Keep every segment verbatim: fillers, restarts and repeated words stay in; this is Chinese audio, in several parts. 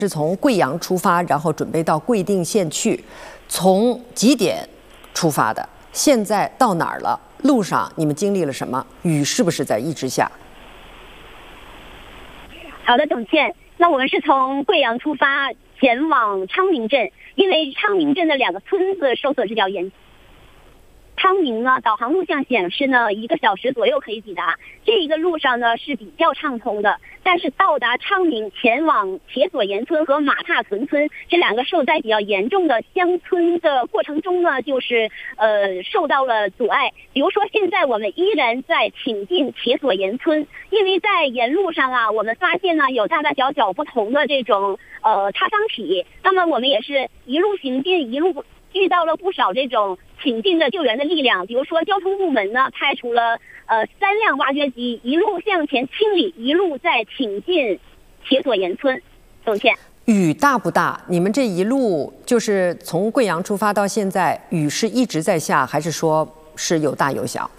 是从贵阳出发，然后准备到贵定县去，从几点出发的？现在到哪儿了？路上你们经历了什么？雨是不是在一直下？ 好的，董倩，那我们是从贵阳出发，前往昌明镇，因为昌明镇的两个村子受损是比较严重。昌明呢，导航录像显示呢，一个小时左右可以抵达。这一个路上呢是比较畅通的，但是到达昌明前往铁索岩村和马踏屯村这两个受灾比较严重的乡村的过程中呢，就是呃受到了阻碍。比如说，现在我们依然在挺进铁索岩村，因为在沿路上啊，我们发现呢有大大小小不同的这种呃塌方体，那么我们也是一路行进，一路遇到了不少这种挺进的救援的力量。比如说交通部门呢派出了呃三辆挖掘机，一路向前清理，一路在挺进铁索岩村。董倩， 雨大不大？你们这一路就是从贵阳出发到现在，雨是一直在下，还是说是有大有小？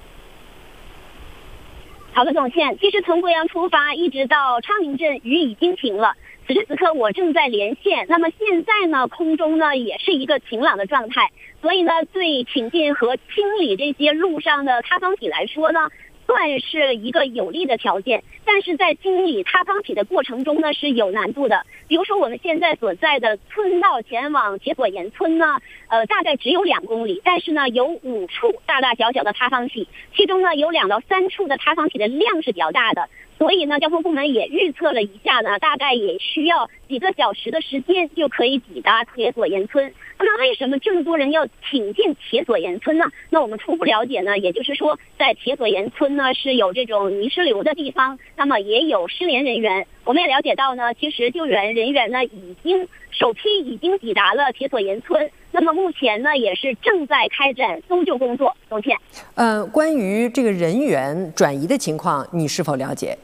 好的，董倩，其实从贵阳出发一直到昌明镇，雨已经停了。此时此刻我正在连线，那么现在呢，空中呢也是一个晴朗的状态，所以呢，对挺进和清理这些路上的塌方体来说呢，算是一个有利的条件。但是在清理塌方体的过程中呢，是有难度的。比如说我们现在所在的村道前往铁索岩村呢，呃，大概只有两公里，但是呢，有五处大大小小的塌方体，其中呢有两到三处的塌方体的量是比较大的。所以呢，交通部门也预测了一下呢，大概也需要几个小时的时间就可以抵达铁索岩村。那为什么这么多人要挺进铁索岩村呢？那我们初步了解呢，也就是说，在铁索岩村呢是有这种泥石流的地方，那么也有失联人员。我们也了解到呢，其实救援人员呢已经首批已经抵达了铁索岩村，那么目前呢也是正在开展搜救工作。董倩， 呃，关于这个人员转移的情况，你是否了解？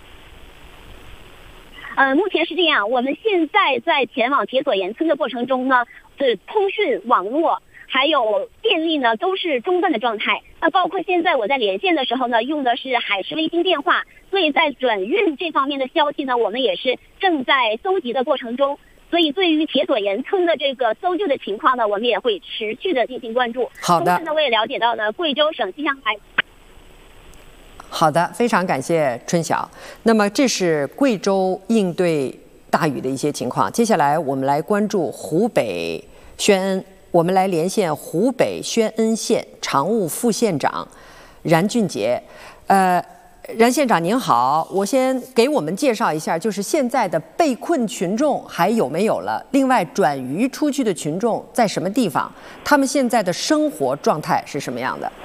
呃，目前是这样，我们现在在前往铁索岩村的过程中呢，是通讯网络还有电力呢都是中断的状态。那包括现在我在连线的时候呢，用的是海事卫星电话，所以在转运这方面的消息呢，我们也是正在搜集的过程中。所以对于铁索岩村的这个搜救的情况呢，我们也会持续的进行关注。 好的。 同时呢，我也了解到呢，贵州省气象台。 好的，非常感谢春晓。那么这是贵州应对大雨的一些情况。接下来我们来关注湖北宣恩，我们来连线湖北宣恩县常务副县长冉俊杰。呃，冉县长您好，我先给我们介绍一下，就是现在的被困群众还有没有了？另外，转移出去的群众在什么地方？他们现在的生活状态是什么样的？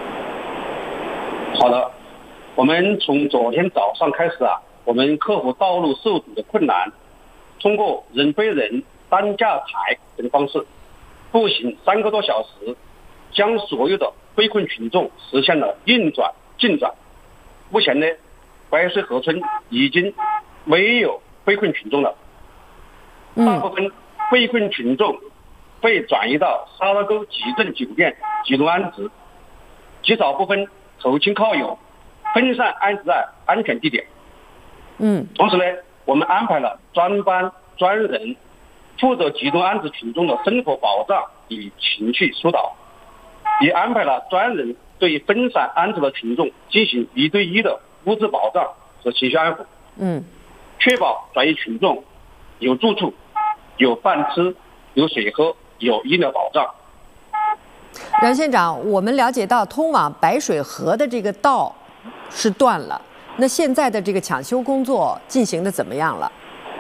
好的。我们从昨天早上开始啊，我们克服道路受阻的困难，通过人背人、担架台等方式，步行三个多小时，将所有的被困群众实现了运转进展。目前呢，白水河村已经没有被困群众了，大部分被困群众被转移到沙拉沟集镇酒店集中安置，极少部分投亲靠友分散安置在安全地点。 嗯， 同时呢，我们安排了专班专人负责集中安置群众的生活保障与情绪疏导，也安排了专人对分散安置的群众进行一对一的物质保障和情绪安抚。 嗯， 确保转移群众有住处、有饭吃、有水喝、有医疗保障。 冉县长，我们了解到通往白水河的这个道是断了，那现在的这个抢修工作进行的怎么样了？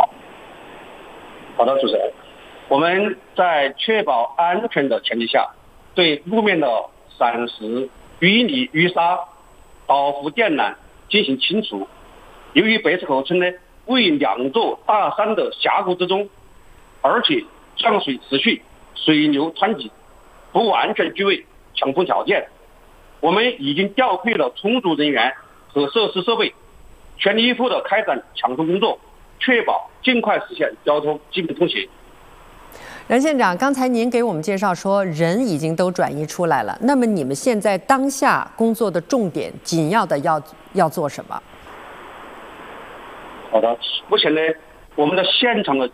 好的，主持人，我们在确保安全的前提下，对路面的散石、淤泥、淤沙、倒伏电缆进行清除。由于白水河村呢位于两座大山的峡谷之中，而且降水持续，水流湍急，不完全具备抢修条件。我们已经调配了充足人员和设施设备，全力以赴地开展抢修工作，确保尽快实现交通基本通行。 冉县长，刚才您给我们介绍说人已经都转移出来了，那么你们现在当下工作的重点紧要的要要做什么？ 好的，目前呢， 我们的现场的